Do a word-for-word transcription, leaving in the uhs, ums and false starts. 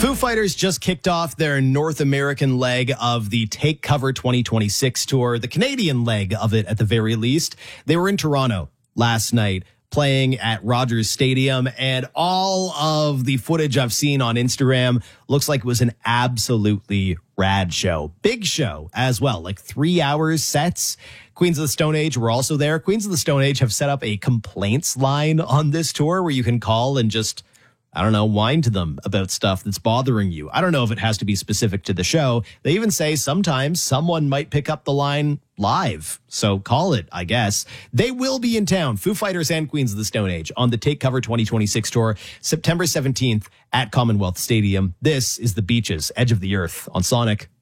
Foo Fighters just kicked off their North American leg of the Take Cover twenty twenty-six tour, the Canadian leg of it at the very least. They were in Toronto last night playing at Rogers Stadium, and all of the footage I've seen on Instagram looks like it was an absolutely rad show. Big show as well, like three hours sets. Queens of the Stone Age were also there. Queens of the Stone Age have set up a complaints line on this tour where you can call and just, I don't know, whine to them about stuff that's bothering you. I don't know if it has to be specific to the show. They even say sometimes someone might pick up the line live. So call it, I guess. They will be in town, Foo Fighters and Queens of the Stone Age, on the Take Cover twenty twenty-six tour, September seventeenth at Commonwealth Stadium. This is the Beaches, Edge of the Earth on Sonic.